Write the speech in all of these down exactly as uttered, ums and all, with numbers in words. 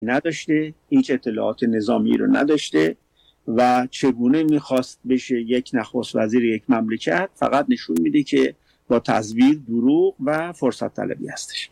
نداشته، هیچ اطلاعات نظامی رو نداشته و چگونه میخواست بشه یک نخست وزیر یک مملکت فقط نشون میده که با تزویر، دروغ و فرصت طلبی هستش.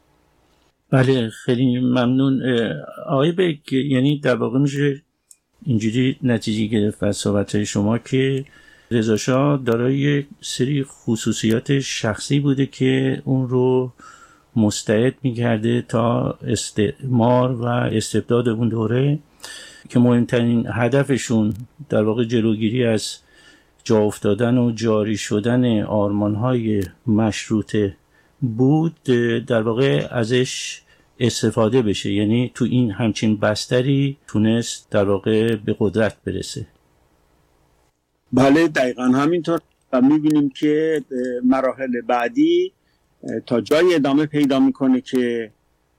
بله خیلی ممنون آقای بیگ. یعنی در واقع میشه اینجوری نتیجه گرفت از صحبت‌های شما که رضا شاه دارای یک سری خصوصیات شخصی بوده که اون رو مستعد می‌کرده تا استعمار و استبداد اون دوره، که مهمترین هدفشون در واقع جلوگیری از جا افتادن و جاری شدن آرمان‌های مشروطه بود، در واقع ازش استفاده بشه. یعنی تو این همچین بستری تونست در واقع به قدرت برسه. بله دقیقا همینطور. و میبینیم که مراحل بعدی تا جای ادامه پیدا میکنه که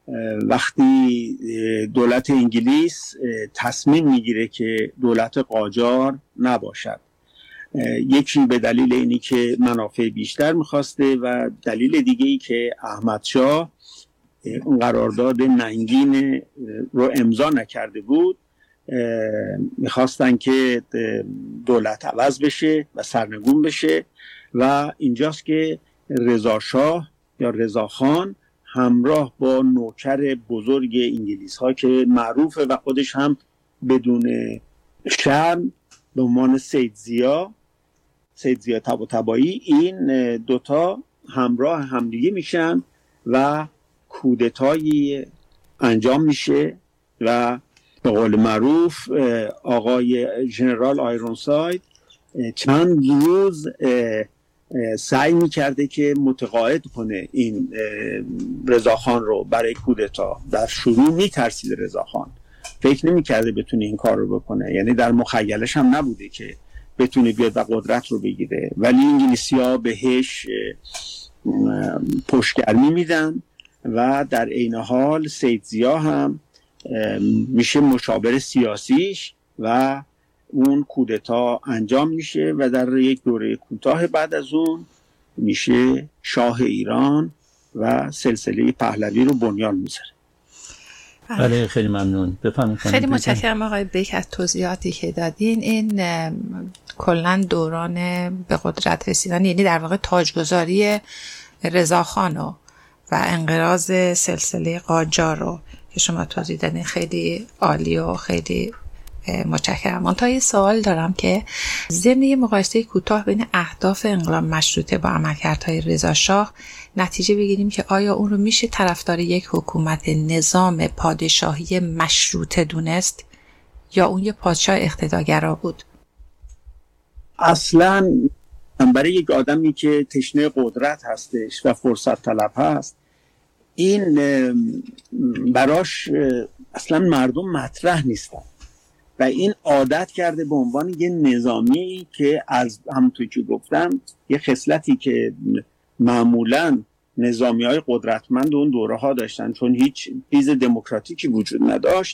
وقتی دولت انگلیس تصمیم میگیره که دولت قاجار نباشد، یکی به دلیل اینی که منافع بیشتر میخواسته و دلیل دیگه ای که احمد شاه اون قرارداد ننگین رو امضا نکرده بود، میخواستن که دولت عوض بشه و سرنگون بشه و اینجاست که رضا شاه یا رضا خان همراه با نوکر بزرگ انگلیس ها که معروفه و خودش هم بدون شرم به عنوان سید زیا سید زیا طباطبایی، این دوتا همراه همدیگه میشن و کودتایی انجام میشه و به قول معروف آقای ژنرال آیرونساید چند روز سعی میکرده که متقاعد کنه این رضاخان رو برای کودتا. در شروع میترسید رضاخان، فکر نمیکرده بتونه این کار رو بکنه، یعنی در مخیلش هم نبوده که بتونه بیاد و قدرت رو بگیره، ولی انگلیسی‌ها بهش پشتگرمی میدن و در عین حال سید زیا هم میشه مشاور سیاسیش و اون کودتا انجام میشه و در یک دوره کوتاه بعد از اون میشه شاه ایران و سلسله پهلوی رو بنیان میذاره. بله خیلی ممنون. بفرمایید. خیلی متشکرم آقای بیک از توضیحاتی که دادین. این کلا دوران به قدرت رسیدن، یعنی در واقع تاجگذاری رضاخانو و انقراض سلسله قاجار رو که شما توضیح دادین خیلی عالی و خیلی متشکرم. من تا یه سوال دارم که ضمن یه مقایسه کوتاه بین اهداف انقلاب مشروطه با عملکردهای رضا شاه نتیجه بگیریم که آیا اون رو میشه طرفدار یک حکومت نظام پادشاهی مشروطه دونست یا اون یه پادشاه اقتدارگرا بود؟ اصلا برای یک آدمی که تشنه قدرت هستش و فرصت طلب هست، این براش اصلا مردم مطرح نیستن و این عادت کرده به عنوان یه نظامی که از همونطور که گفتم یه خصلتی که معمولاً نظامی های قدرتمند اون دوره ها داشتن، چون هیچ چیز دموکراتیکی وجود نداشت،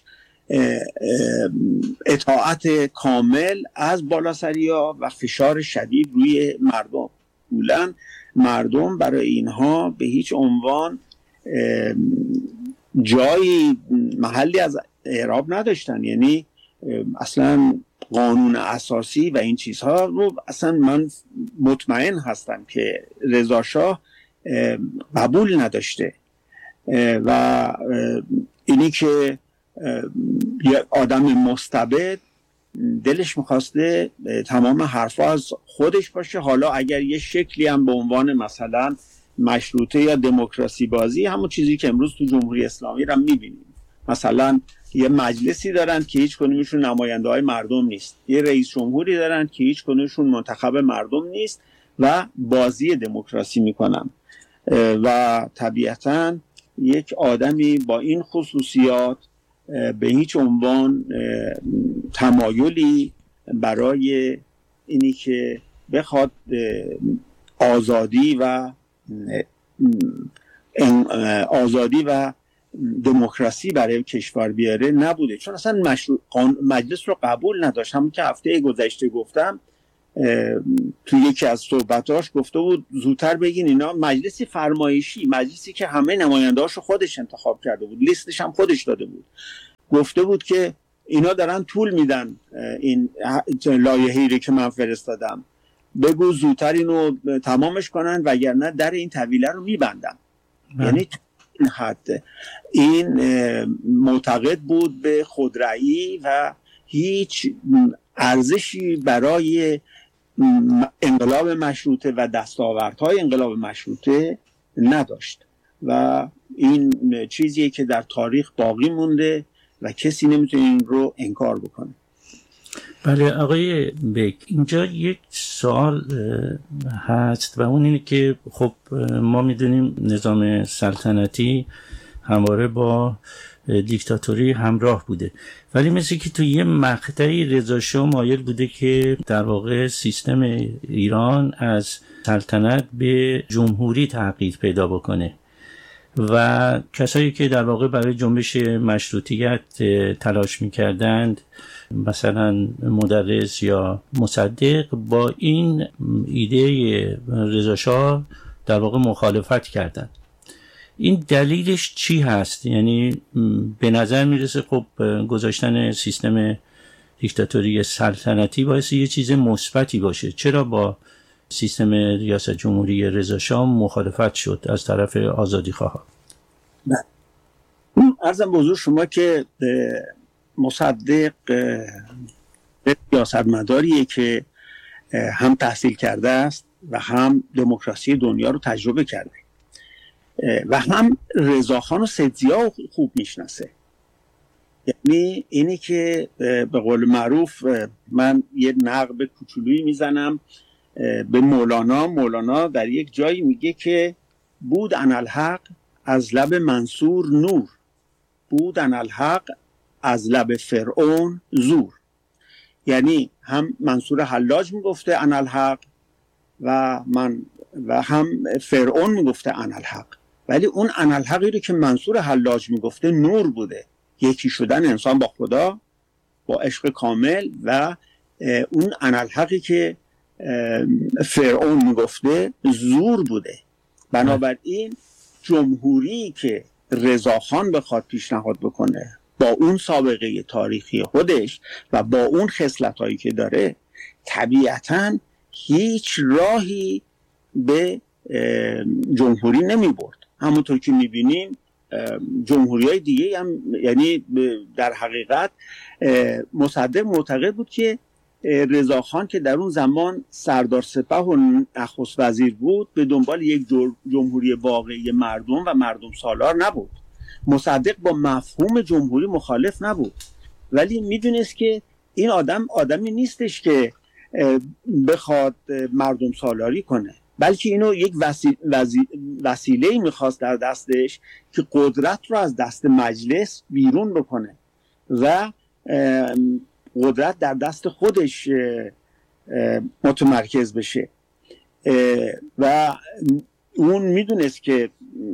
اطاعت کامل از بالاسری ها و فشار شدید روی مردم. معمولاً مردم برای اینها به هیچ عنوان جایی محلی از اعراب نداشتن، یعنی اصلا قانون اساسی و این چیزها رو اصلا من مطمئن هستم که رضا شاه قبول نداشته و اینی که یه آدم مستبد دلش میخواسته تمام حرفا از خودش باشه، حالا اگر یه شکلی هم به عنوان مثلا مشروطه یا دموکراسی بازی، همون چیزی که امروز تو جمهوری اسلامی رو میبینیم، مثلا یه مجلسی دارن که هیچ کدومشون نماینده های مردم نیست، یه رئیس جمهوری دارن که هیچ کدومشون منتخب مردم نیست و بازی دموکراسی میکنن و طبیعتاً یک آدمی با این خصوصیات به هیچ عنوان تمایلی برای اینی که بخواد آزادی و آزادی و دموکراسی برای کشور بیاره نبوده، چون اصلا مشروع مجلس رو قبول نداشت. همون که هفته گذشته گفتم تو یکی از صحبتاش گفته بود زودتر بگین اینا مجلسی فرمایشی، مجلسی که همه نماینده‌هاشو خودش انتخاب کرده بود، لیستش هم خودش داده بود، گفته بود که اینا دارن طول میدن این لایحه‌ای رو که من فرستادم، بگو زودتر اینو تمامش کنن وگرنه در این طویله رو میبندم. یعنی این حد این معتقد بود به خودرأیی و هیچ ارزشی برای انقلاب مشروطه و دستاوردهای انقلاب مشروطه نداشت و این چیزیه که در تاریخ باقی مونده و کسی نمیتونه این رو انکار بکنه. بله آقای بیک، اینجا یک سوال هست و اون اینه که خب ما میدونیم نظام سلطنتی همواره با دیکتاتوری همراه بوده، ولی مثل که تو یه مقطعی رضا شاه مایل بوده که در واقع سیستم ایران از سلطنت به جمهوری تغییر پیدا بکنه و کسایی که در واقع برای جنبش مشروطیت تلاش میکردند مثلا مدرس یا مصدق با این ایده رضا شاه در واقع مخالفت کردند. این دلیلش چی هست؟ یعنی به نظر میرسه خب گذاشتن سیستم دیکتاتوری سلطنتی باعث یه چیز مثبتی باشه، چرا با سیستم ریاست جمهوری رضا شاه مخالفت شد از طرف آزادیخواها؟ نه، عرضم به حضور شما که مصدق سیاستمداریه که هم تحصیل کرده است و هم دموکراسی دنیا رو تجربه کرده و هم رضاخان و سیدزیا خوب میشناسه. یعنی اینی که به قول معروف من یه نقب کوچولویی میزنم به مولانا. مولانا در یک جایی میگه که بود انالحق از لب منصور نور، بود انالحق از لب فرعون زور. یعنی هم منصور حلاج میگفته انالحق و من و هم فرعون میگفته انالحق، ولی اون انالحقی رو که منصور حلاج میگفته نور بوده، یکی شدن انسان با خدا با عشق کامل، و اون انالحقی که فرعون میگفته زور بوده. بنابراین جمهوری که رضاخان بخواد پیشنهاد بکنه با اون سابقه تاریخی خودش و با اون خصلتایی که داره طبیعتاً هیچ راهی به جمهوری نمی برد. همونطور که می بینیم جمهوری های دیگه هم، یعنی در حقیقت مصدق معتقد بود که رضاخان که در اون زمان سردار سپاه و نخست وزیر بود به دنبال یک جمهوری واقعی مردم و مردم سالار نبود. مصدق با مفهوم جمهوری مخالف نبود، ولی میدونست که این آدم آدمی نیستش که بخواد مردم سالاری کنه، بلکه اینو یک وسیله میخواست در دستش که قدرت رو از دست مجلس بیرون بکنه و قدرت در دست خودش متمرکز بشه. و اون میدونست که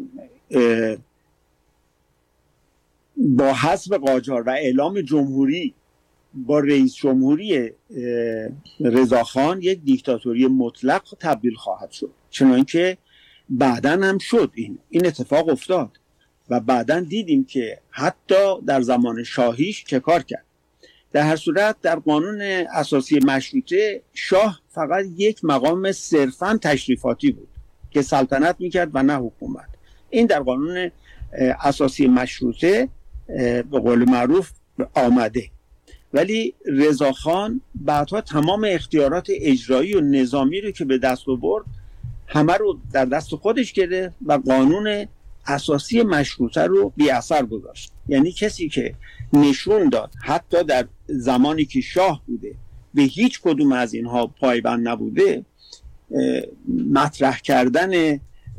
با حذف قاجار و اعلام جمهوری با رئیس جمهوری رضاخان یک دیکتاتوری مطلق تبدیل خواهد شد، چنانکه بعداً هم شد. این این اتفاق افتاد و بعداً دیدیم که حتی در زمان شاهیش چه کار کرد. در هر صورت در قانون اساسی مشروطه شاه فقط یک مقام صرفاً تشریفاتی بود که سلطنت میکرد و نه حکومت. این در قانون اساسی مشروطه به قول معروف آمده، ولی رضاخان بعدها تمام اختیارات اجرایی و نظامی رو که به دست آورد همه رو در دست خودش گرفت و قانون اساسی مشروطه رو بی اثر گذاشت. یعنی کسی که نشون داد حتی در زمانی که شاه بوده به هیچ کدوم از اینها پایبند نبوده، مطرح کردن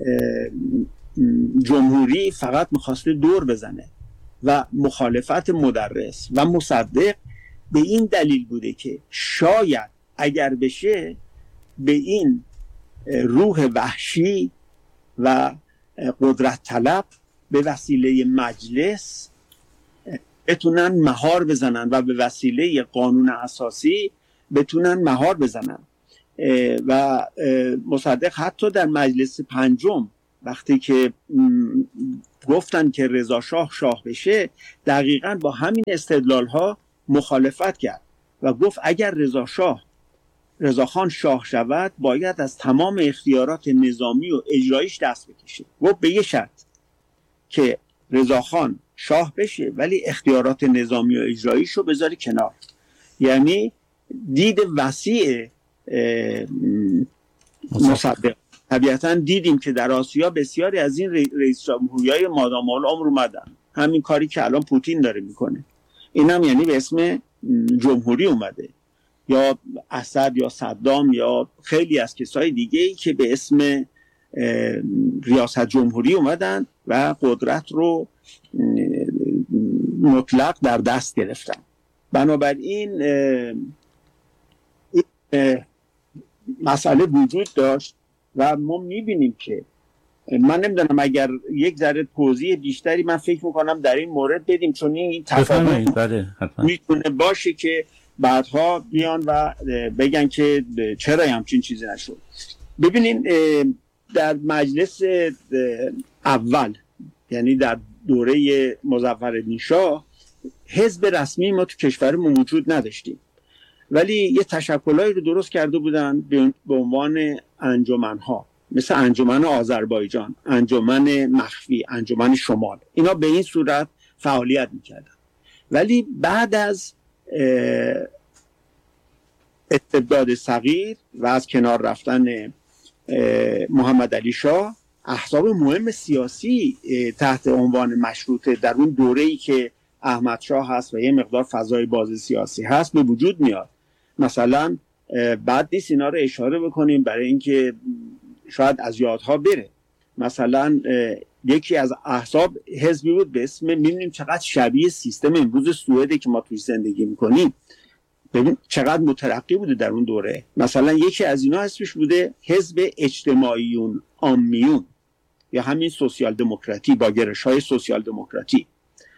جمهوری فقط میخواسته دور بزنه و مخالفت مدرس و مصدق به این دلیل بوده که شاید اگر بشه به این روح وحشی و قدرت طلب به وسیله مجلس بتونن مهار بزنن و به وسیله قانون اساسی بتونن مهار بزنن. و مصدق حتی در مجلس پنجم وقتی که گفتن که رضا شاه شاه بشه دقیقاً با همین استدلال ها مخالفت کرد و گفت اگر رضا شاه رضا خان شاه شود باید از تمام اختیارات نظامی و اجرایش دست بکشه. گفت به یه شرط که رضا خان شاه بشه ولی اختیارات نظامی و اجراییش رو بذاری کنار. یعنی دید وسیع مصدق. طبیعتا دیدیم که در آسیا بسیاری از این رئیس جمهوریای مادام العمر اومدن، همین کاری که الان پوتین داره میکنه این هم یعنی به اسم جمهوری اومده، یا اسد یا صدام یا خیلی از کسای دیگه ای که به اسم ریاست جمهوری اومدن و قدرت رو مطلق در دست گرفتن. بنابراین این مسئله وجود داشت و ما میبینیم که من نمیدونم اگر یک ذره توضیح بیشتری من فکر میکنم در این مورد بدیم، چون این تفاوت میتونه باشه که بعدها بیان و بگن که چرا همچین چیزی نشد. ببینین در مجلس اول یعنی در دوره مظفرالدین شاه حزب رسمی ما تو کشورمون وجود نداشتیم، ولی یه تشکلایی رو درست کرده بودن به عنوان انجمنها، مثل انجمن آذربایجان، انجمن مخفی، انجمن شمال. اینا به این صورت فعالیت میکردن. ولی بعد از استبداد صغیر و از کنار رفتن محمد علی شاه، احزاب مهم سیاسی تحت عنوان مشروطه در اون دوره‌ای که احمد شاه هست و یه مقدار فضای باز سیاسی هست به وجود میاد. مثلا بعد نیست اینا رو اشاره بکنیم برای اینکه شاید از یادها بره. مثلا یکی از احزاب حزبی بود به اسم، می‌بینیم چقدر شبیه سیستم امروز سوئدی که ما توی زندگی میکنیم، ببین چقدر مترقی بوده در اون دوره. مثلا یکی از اینا اسمش بوده حزب اجتماعیون عامیون یا همین سوسیال دموکراتی با گرایش‌های سوسیال دموکراتی،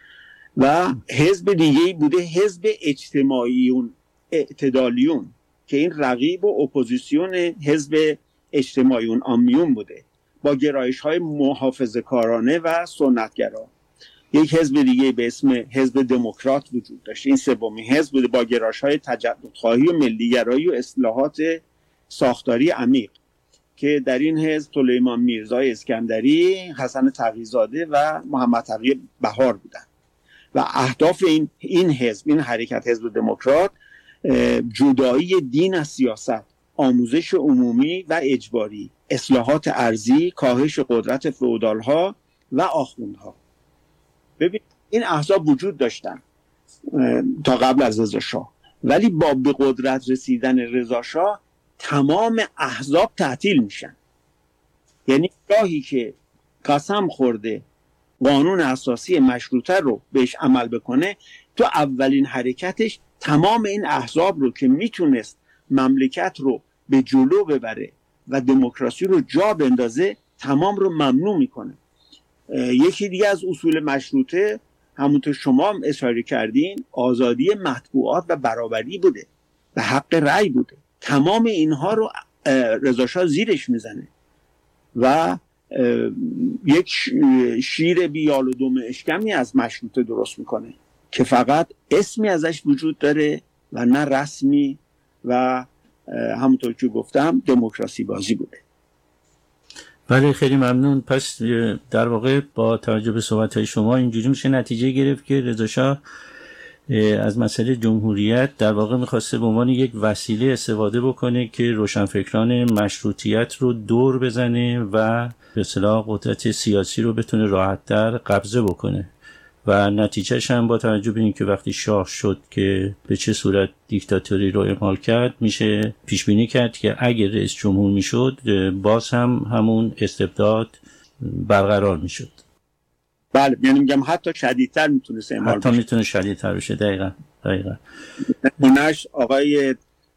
و حزب دیگه‌ای بوده حزب اجتماعیون اعتدالیون که این رقیب و اپوزیسیون حزب اجتماعیون عامیون بوده با گرایش‌های محافظه‌کارانه و سنتگرا. یک حزب دیگه به اسم حزب دموکرات وجود داشت. این سومین حزب بوده با گرایش‌های تجددخواهی و ملیگرایی و اصلاحات ساختاری عمیق که در این حزب سلیمان میرزای اسکندری، حسن تقی‌زاده و محمد تقی بهار بودن. و اهداف این این حزب، این حرکت حزب دموکرات، جدایی دین از سیاست، آموزش عمومی و اجباری، اصلاحات ارضی، کاهش قدرت فئودال‌ها و آخوندها. ببین این احزاب وجود داشتن تا قبل از رضا شاه، ولی با به قدرت رسیدن رضا شاه تمام احزاب تعطیل میشن. یعنی راهی که قسم خورده قانون اساسی مشروطه رو بهش عمل بکنه، تو اولین حرکتش تمام این احزاب رو که میتونست مملکت رو به جلو ببره و دموکراسی رو جا بندازه تمام رو ممنوع میکنه. یکی دیگه از اصول مشروطه همونطور شما هم اشاره کردین آزادی مطبوعات و برابری بوده و حق رأی بوده. تمام اینها رو رضا شاه زیرش میزنه و یک شیر بیال و دم اشکمی از مشروطه درست میکنه که فقط اسمی ازش وجود داره و نه رسمی و همونطور که گفتم دموکراسی بازی بوده. بله خیلی ممنون. پس در واقع با توجه به صحبت‌های شما اینجوری میشه نتیجه گرفت که رضا شاه از مسئله جمهوریت در واقع میخواسته به عنوان یک وسیله استفاده بکنه که روشنفکران مشروطیت رو دور بزنه و به اصطلاح قدرت سیاسی رو بتونه راحت‌تر قبضه بکنه و نتیجهش هم با توجه به اینکه وقتی شاه شد که به چه صورت دیکتاتوری رو اعمال کرد، میشه پیش بینی کرد که اگر رئیس جمهور میشد باز هم همون استبداد برقرار میشد. بله یعنی میگم حتی شدیدتر میتونه اعمال حتی میتونه شدیدتر بشه. دقیقاً دقیقاً اونش آقای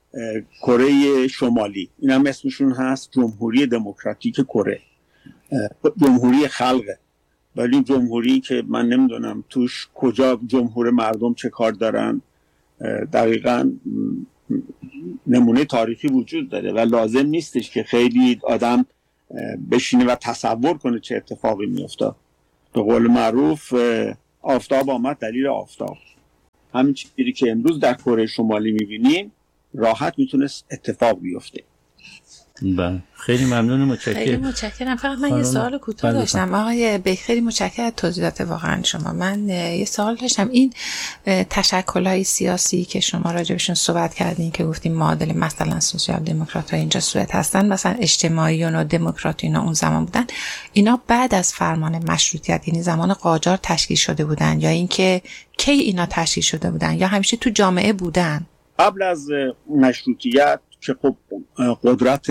کره شمالی، این هم اسمشون هست جمهوری دموکراتیک کره، جمهوری خلقه، ولی جمهوری که من نمیدونم توش کجا جمهور مردم چه کار دارن دقیقاً نمونه تاریخی وجود داره و لازم نیستش که خیلی آدم بشینه و تصور کنه چه اتفاقی میفته. به قول معروف آفتاب آمد دلیل آفتاب. همین چیزی که امروز در کره شمالی میبینیم راحت میتونست اتفاق بیفته. بله خیلی ممنون، متشکرم. خیلی متشکرم. فقط من یه سوال کوتاه داشتم آقای بیک، خیلی متشکرم از توضیحات واقعا شما. من یه سوال داشتم، این تشکل‌های سیاسی که شما راجبشون صحبت کردین که گفتیم معادل مثلا سوسیال دموکرات ها اینجا صورت هستن، مثلا اجتماعیون و دموکراتیون اون زمان بودن، اینا بعد از فرمان مشروطیت یعنی زمان قاجار تشکیل شده بودن یا اینکه کی اینا تشکیل شده بودن یا همیشه تو جامعه بودن؟ قبل از مشروطیت که خب قدرت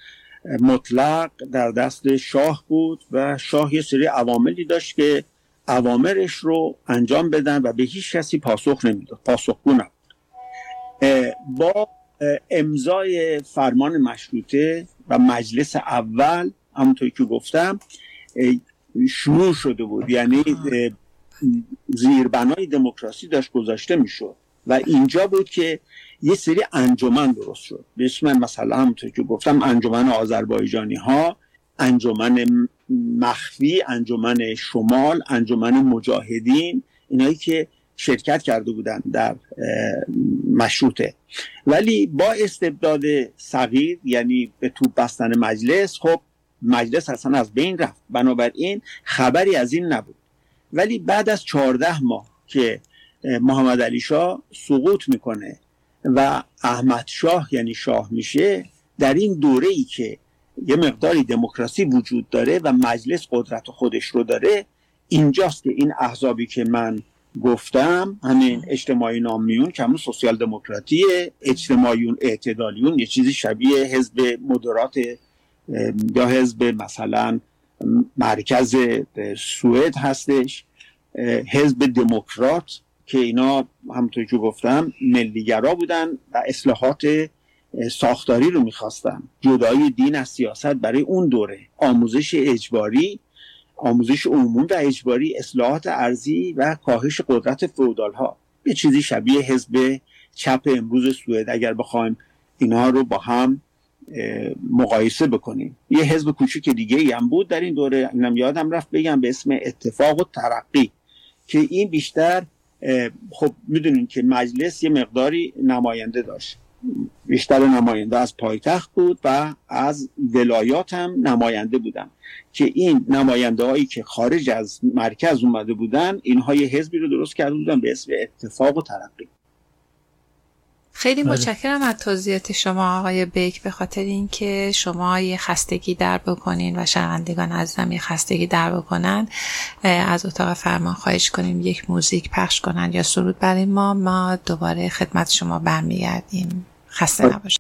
مطلق در دست شاه بود و شاه یه سری عواملی داشت که اوامرش رو انجام بدن و به هیچ کسی پاسخ نمیداد، پاسخگو نبود. با امضای فرمان مشروطه و مجلس اول همونطوری که گفتم شروع شده بود، یعنی زیربنای دموکراسی داشت گذاشته میشد و اینجا بود که یه سری انجمن درست شد به اسم مثلا همونطور که گفتم انجمن آذربایجانی ها، انجمن مخفی، انجمن شمال، انجمن مجاهدین، اینایی که شرکت کرده بودن در مشروطه. ولی با استبداد صغیر یعنی به توپ بستن مجلس، خب مجلس اصلا از بین رفت، بنابراین خبری از این نبود. ولی بعد از چهارده ماه که محمد علی شاه سقوط میکنه و احمد شاه یعنی شاه میشه، در این دوره‌ای که یه مقداری دموکراسی وجود داره و مجلس قدرت خودش رو داره، اینجاست که این احزابی که من گفتم، همین اجتماعی نامیون که همون سوسیال دموکراتیه، اجتماعیون اعتدالیون، یه چیزی شبیه حزب مدرات یا حزب مثلا مرکز سوئد هستش، حزب دموکرات که اینا همونطور که گفتم ملیگرا بودن و اصلاحات ساختاری رو میخواستن، جدایی دین از سیاست برای اون دوره، آموزش اجباری، آموزش عمومی و اجباری، اصلاحات ارضی و کاهش قدرت فئودال ها. یه چیزی شبیه حزب چپ امروز سوئد اگر بخوایم اینها رو با هم مقایسه بکنیم. یه حزب کوچیک دیگه ای هم بود در این دوره، اینم یادم رفت بگم، به اسم اتفاق و ترقی که این بیشتر خب میدونین که مجلس یه مقداری نماینده داشت، بیشتر نماینده از پایتخت بود و از ولایات هم نماینده بودن که این نماینده هایی که خارج از مرکز اومده بودن اینها یه حزبی رو درست کرده بودن به اسم اتفاق و ترقی. خیلی متشکرم از توضیحات شما آقای بیک، به خاطر اینکه شما یه خستگی در بکنین و شنوندگان عزیزم یه خستگی در بکنن، از اتاق فرمان خواهش کنیم یک موزیک پخش کنن یا سرود برای ما، ما دوباره خدمت شما برمیگردیم. خسته نباشید.